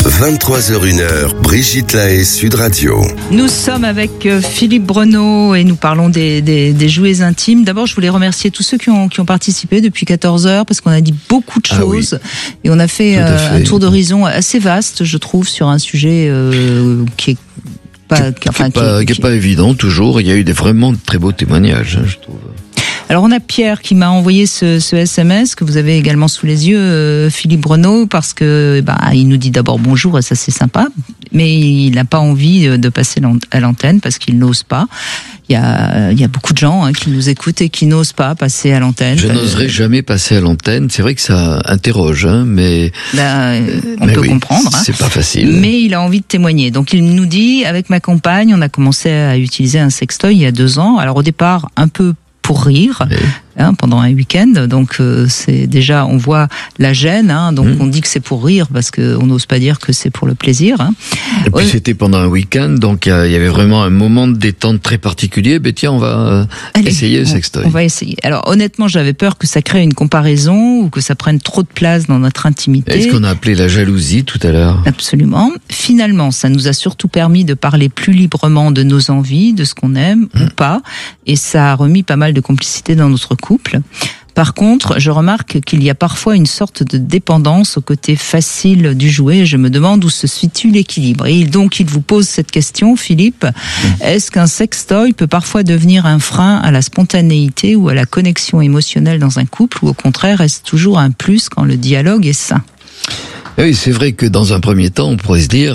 23h01, Brigitte Lahaie, Sud Radio. Nous sommes avec Philippe Breneau et nous parlons des jouets intimes. D'abord, je voulais remercier tous ceux qui ont participé depuis 14h parce qu'on a dit beaucoup de choses et on a fait un tour d'horizon assez vaste, je trouve, sur un sujet qui est pas évident toujours. Il y a eu des vraiment très beaux témoignages, je trouve. Alors on a Pierre qui m'a envoyé ce SMS que vous avez également sous les yeux, Philippe Breneau, parce que il nous dit d'abord bonjour et ça c'est sympa, mais il n'a pas envie de passer à l'antenne parce qu'il n'ose pas. Il y a beaucoup de gens qui nous écoutent et qui n'osent pas passer à l'antenne. Je n'oserais jamais passer à l'antenne. C'est vrai que ça interroge, mais on peut comprendre. C'est pas facile. Mais il a envie de témoigner. Donc il nous dit, avec ma compagne, on a commencé à utiliser un sextoy il y a 2 ans. Alors au départ un peu pour rire, pendant un week-end. Donc c'est déjà, on voit la gêne. Donc on dit que c'est pour rire parce qu'on n'ose pas dire que c'est pour le plaisir. Et puis c'était pendant un week-end, donc il y avait vraiment un moment de détente très particulier. Tiens, on va essayer le sextoy. On va essayer. Alors honnêtement, j'avais peur que ça crée une comparaison ou que ça prenne trop de place dans notre intimité. Est-ce qu'on a appelé la jalousie tout à l'heure? Absolument. Finalement, ça nous a surtout permis de parler plus librement de nos envies, de ce qu'on aime ou pas, et ça a remis pas mal de complicité dans notre couple. Par contre, je remarque qu'il y a parfois une sorte de dépendance au côté facile du jouet. Je me demande où se situe l'équilibre. Et donc, il vous pose cette question, Philippe. Est-ce qu'un sextoy peut parfois devenir un frein à la spontanéité ou à la connexion émotionnelle dans un couple, ou au contraire, reste toujours un plus quand le dialogue est sain? Oui, c'est vrai que dans un premier temps, on pourrait se dire,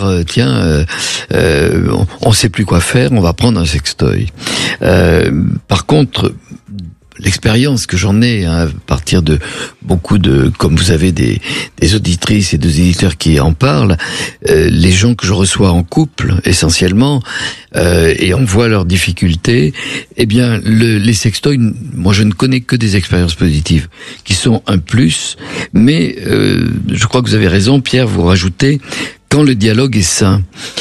on sait plus quoi faire, on va prendre un sextoy. Par contre, l'expérience que j'en ai, à partir de beaucoup de, comme vous avez des auditrices et des éditeurs qui en parlent, les gens que je reçois en couple, essentiellement, et on voit leurs difficultés, les sextoys, moi je ne connais que des expériences positives, qui sont un plus, mais je crois que vous avez raison, Pierre, vous rajoutez, quand le dialogue est sain.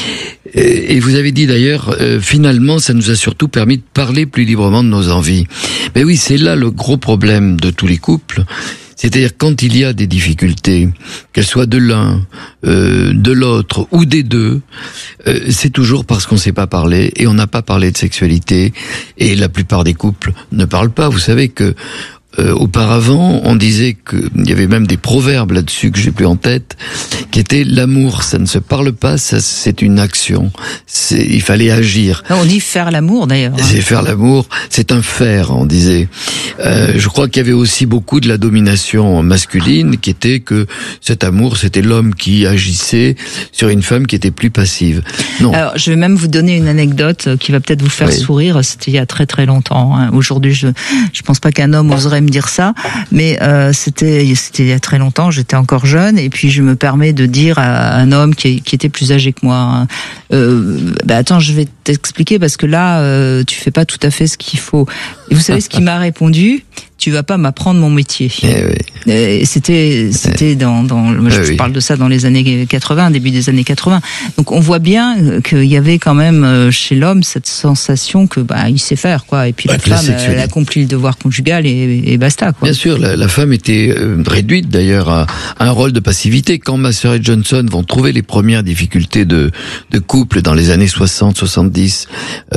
Et vous avez dit d'ailleurs, finalement, ça nous a surtout permis de parler plus librement de nos envies. Mais oui, c'est là le gros problème de tous les couples. C'est-à-dire quand il y a des difficultés, qu'elles soient de l'un, de l'autre ou des deux, c'est toujours parce qu'on ne sait pas parler et on n'a pas parlé de sexualité. Et la plupart des couples ne parlent pas. Vous savez que auparavant, on disait qu'il y avait même des proverbes là-dessus que j'ai plus en tête, qui étaient l'amour, ça ne se parle pas, ça c'est une action. Il fallait agir. On dit faire l'amour d'ailleurs. C'est faire l'amour, c'est un faire, on disait. Je crois qu'il y avait aussi beaucoup de la domination masculine, qui était que cet amour, c'était l'homme qui agissait sur une femme qui était plus passive. Non. Alors, je vais même vous donner une anecdote qui va peut-être vous faire sourire. C'était il y a très très longtemps. Aujourd'hui, je pense pas qu'un homme oserait me dire ça, mais c'était il y a très longtemps, j'étais encore jeune, et puis je me permets de dire à un homme qui était plus âgé que moi, attends, je vais t'expliquer parce que là, tu fais pas tout à fait ce qu'il faut. Et vous savez ce qu'il m'a répondu? Tu vas pas m'apprendre mon métier. C'était je parle de ça dans les années 80, début des années 80. Donc on voit bien qu'il y avait quand même chez l'homme cette sensation que il sait faire quoi. Et puis la femme elle accomplit le devoir conjugal et basta quoi. Bien sûr, la femme était réduite d'ailleurs à un rôle de passivité. Quand Masseur et Johnson vont trouver les premières difficultés de couple dans les années 60-70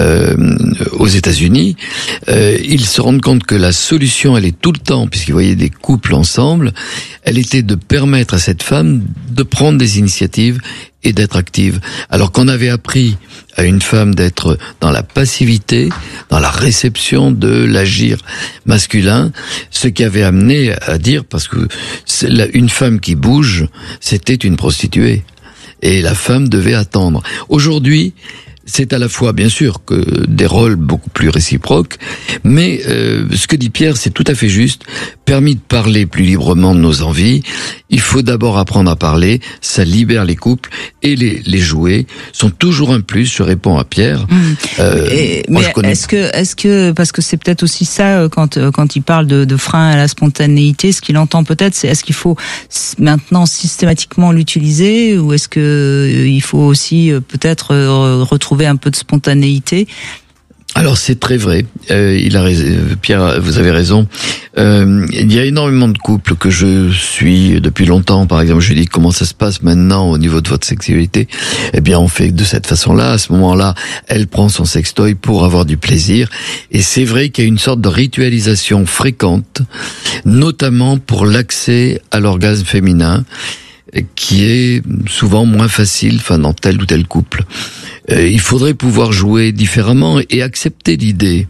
aux États-Unis, ils se rendent compte que la solution elle est tout le temps, puisqu'ils voyaient des couples ensemble, elle était de permettre à cette femme de prendre des initiatives et d'être active. Alors qu'on avait appris à une femme d'être dans la passivité, dans la réception de l'agir masculin, ce qui avait amené à dire, parce que une femme qui bouge, c'était une prostituée. Et la femme devait attendre. Aujourd'hui, c'est à la fois, bien sûr, que des rôles beaucoup plus réciproques, mais ce que dit Pierre, c'est tout à fait juste. Permis de parler plus librement de nos envies, il faut d'abord apprendre à parler, ça libère les couples, et les jouets sont toujours un plus, je réponds à Pierre. Mais est-ce que, parce que c'est peut-être aussi ça, quand il parle de frein à la spontanéité, ce qu'il entend peut-être, c'est est-ce qu'il faut maintenant systématiquement l'utiliser, ou est-ce que il faut aussi peut-être retrouver un peu de spontanéité? Alors c'est très vrai, Pierre, vous avez raison. Il y a énormément de couples que je suis depuis longtemps. Par exemple, je dis comment ça se passe maintenant au niveau de votre sexualité. Eh bien, on fait de cette façon-là. À ce moment-là, elle prend son sextoy pour avoir du plaisir. Et c'est vrai qu'il y a une sorte de ritualisation fréquente, notamment pour l'accès à l'orgasme féminin, qui est souvent moins facile, dans tel ou tel couple. Il faudrait pouvoir jouer différemment et accepter l'idée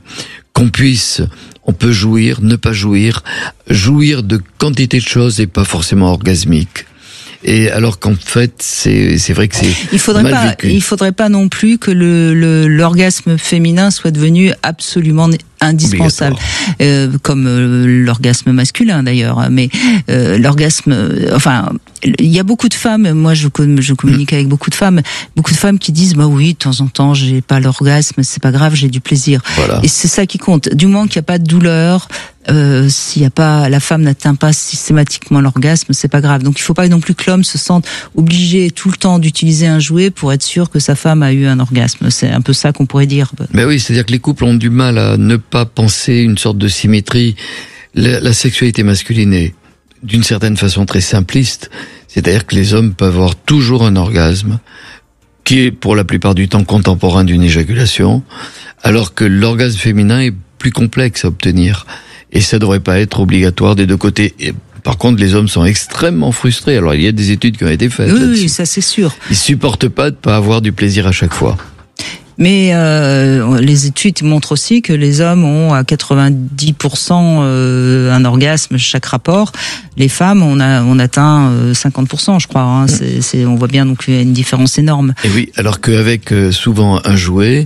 on peut jouir, ne pas jouir de quantité de choses et pas forcément orgasmique. Et alors qu'en fait, c'est vrai que c'est mal vécu. Il faudrait pas non plus que l'orgasme féminin soit devenu absolument indispensable, comme l'orgasme masculin d'ailleurs. Mais l'orgasme, il y a beaucoup de femmes. Moi, je communique avec beaucoup de femmes qui disent bah oui, de temps en temps, j'ai pas l'orgasme, c'est pas grave, j'ai du plaisir. Voilà. Et c'est ça qui compte. Du moment qu'il n'y a pas de douleur. S'il y a pas, la femme n'atteint pas systématiquement l'orgasme, c'est pas grave. Donc il faut pas non plus que l'homme se sente obligé tout le temps d'utiliser un jouet pour être sûr que sa femme a eu un orgasme. C'est un peu ça qu'on pourrait dire. Mais oui, c'est-à-dire que les couples ont du mal à ne pas penser une sorte de symétrie. La sexualité masculine est d'une certaine façon très simpliste. C'est-à-dire que les hommes peuvent avoir toujours un orgasme qui est pour la plupart du temps contemporain d'une éjaculation, alors que l'orgasme féminin est plus complexe à obtenir. Et ça devrait pas être obligatoire des deux côtés. Et par contre, les hommes sont extrêmement frustrés. Alors, il y a des études qui ont été faites là-dessus. Oui, ça c'est sûr. Ils supportent pas de pas avoir du plaisir à chaque fois. Mais les études montrent aussi que les hommes ont à 90% un orgasme chaque rapport. Les femmes, on atteint 50%, je crois. Hein. On voit bien donc il y a une différence énorme. Et oui, alors qu'avec souvent un jouet,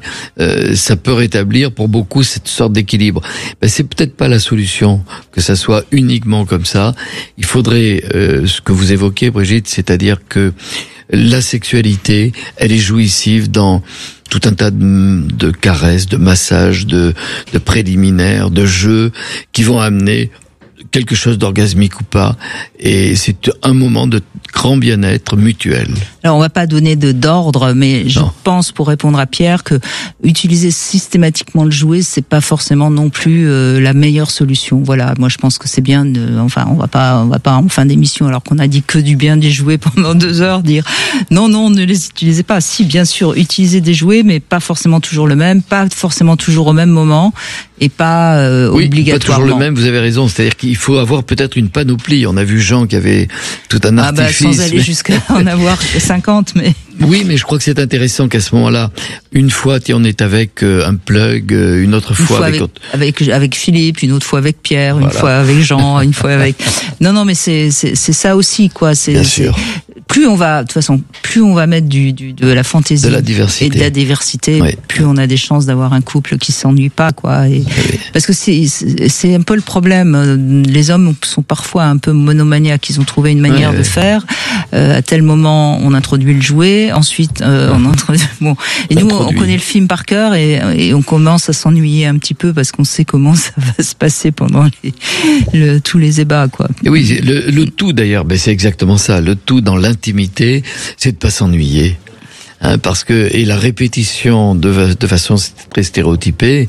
ça peut rétablir pour beaucoup cette sorte d'équilibre. Ben, c'est peut-être pas la solution que ça soit uniquement comme ça. Il faudrait ce que vous évoquez, Brigitte, c'est-à-dire que la sexualité, elle est jouissive dans tout un tas de caresses, de massages, de préliminaires, de jeux qui vont amener quelque chose d'orgasmique ou pas, et c'est un moment de grand bien-être mutuel. Alors on va pas donner d'ordre, mais je pense, pour répondre à Pierre, que utiliser systématiquement le jouet, c'est pas forcément non plus la meilleure solution. Voilà, moi je pense que c'est bien on va pas en fin d'émission, alors qu'on a dit que du bien des jouets pendant 2 heures, dire non, ne les utilisez pas. Si, bien sûr, utilisez des jouets, mais pas forcément toujours le même, pas forcément toujours au même moment, et pas obligatoirement. Pas toujours le même, vous avez raison, c'est-à-dire qu'il faut avoir peut-être une panoplie. On a vu Jean qui avait tout un artifice. Sans aller jusqu'à en avoir 50, mais... Oui, mais je crois que c'est intéressant qu'à ce moment-là, une fois on est avec un plug, une autre fois avec Philippe, une autre fois avec Pierre, une fois avec Jean, une fois avec... Non, mais c'est ça aussi, quoi. Bien sûr. Plus on va, de toute façon, plus on va mettre de la fantaisie, de la diversité. Et de la diversité, plus on a des chances d'avoir un couple qui s'ennuie pas, quoi. Parce que c'est un peu le problème. Les hommes sont parfois un peu monomaniaques. Ils ont trouvé une manière de faire. À tel moment, on introduit le jouet. Ensuite, on introduit. Bon. Et nous, on connaît le film par cœur et on commence à s'ennuyer un petit peu parce qu'on sait comment ça va se passer pendant tous les ébats, quoi. Et oui, le tout d'ailleurs, c'est exactement ça. Le tout dans l'intimité, c'est de pas s'ennuyer. Parce que la répétition de façon très stéréotypée,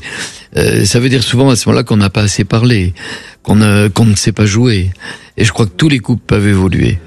ça veut dire souvent à ce moment-là qu'on n'a pas assez parlé, qu'on ne sait pas jouer. Et je crois que tous les couples peuvent évoluer.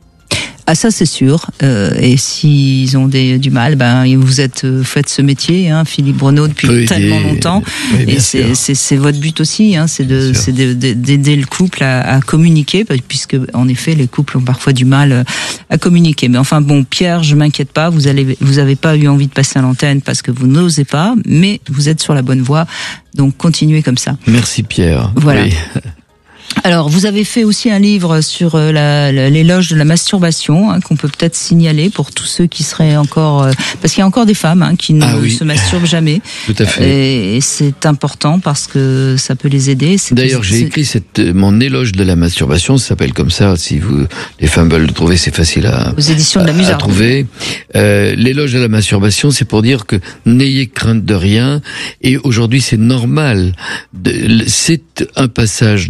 Ah, ça c'est sûr. Et s'ils ont du mal, vous faites ce métier, Philippe Breneau, depuis tellement longtemps. Oui, et c'est votre but aussi, c'est d'aider le couple à communiquer, puisque en effet les couples ont parfois du mal à communiquer. Mais enfin bon, Pierre, je m'inquiète pas. Vous avez pas eu envie de passer à l'antenne parce que vous n'osez pas, mais vous êtes sur la bonne voie. Donc continuez comme ça. Merci Pierre. Voilà. Oui. Alors, vous avez fait aussi un livre sur l'éloge de la masturbation, qu'on peut peut-être signaler pour tous ceux qui seraient encore... parce qu'il y a encore des femmes qui ne se masturbent jamais. Tout à fait. Et c'est important parce que ça peut les aider. D'ailleurs, j'ai écrit mon éloge de la masturbation, ça s'appelle comme ça. Si les femmes veulent le trouver, c'est facile aux éditions de la Musarde. À trouver. L'éloge de la masturbation, c'est pour dire que n'ayez crainte de rien. Et aujourd'hui, c'est normal. C'est un passage d'apprentissage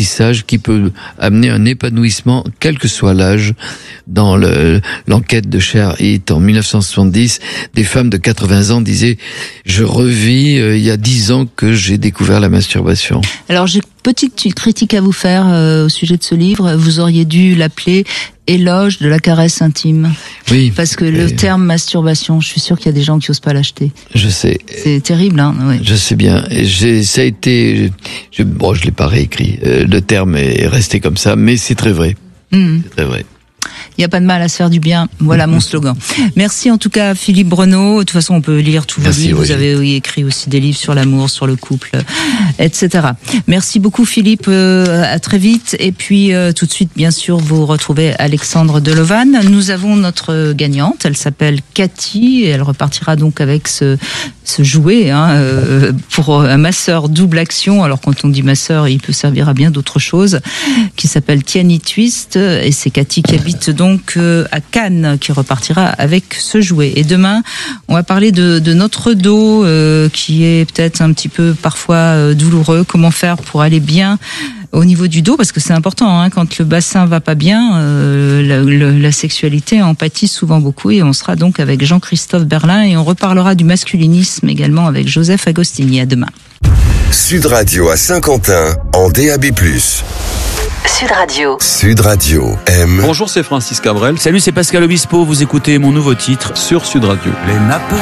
apprentissage qui peut amener un épanouissement, quel que soit l'âge. Dans l'enquête de Cher Hit en 1970, des femmes de 80 ans disaient « Je revis il y a 10 ans que j'ai découvert la masturbation ». Alors j'ai une petite critique à vous faire au sujet de ce livre. Vous auriez dû l'appeler « Éloge de la caresse intime ». Oui. Parce que le terme masturbation, je suis sûr qu'il y a des gens qui osent pas l'acheter. Je sais. C'est terrible, hein. Oui. Je sais bien. Ça a été... je l'ai pas réécrit. Le terme est resté comme ça, mais c'est très vrai. C'est très vrai. Il n'y a pas de mal à se faire du bien. Voilà mon slogan. Merci en tout cas Philippe Brenaud. De toute façon, on peut lire tous vos livres. Oui. Vous avez écrit aussi des livres sur l'amour, sur le couple, etc. Merci beaucoup Philippe. À très vite. Et puis tout de suite, bien sûr, vous retrouvez Alexandre Delovan. Nous avons notre gagnante. Elle s'appelle Cathy. Et elle repartira donc avec ce jouet pour un masseur double action. Alors quand on dit masseur, il peut servir à bien d'autres choses. Qui s'appelle Tiani Twist. Et c'est Cathy qui habite donc à Cannes qui repartira avec ce jouet. Et demain, on va parler de notre dos qui est peut-être un petit peu parfois douloureux. Comment faire pour aller bien au niveau du dos, parce que c'est important, hein, quand le bassin va pas bien, la sexualité en pâtit souvent beaucoup. Et on sera donc avec Jean-Christophe Berlin et on reparlera du masculinisme également avec Joseph Agostini. À demain. Sud Radio à Saint-Quentin en DAB+. Sud Radio. Sud Radio aime. Bonjour, c'est Francis Cabrel. Salut, c'est Pascal Obispo. Vous écoutez mon nouveau titre Sur Sud Radio. Les nappes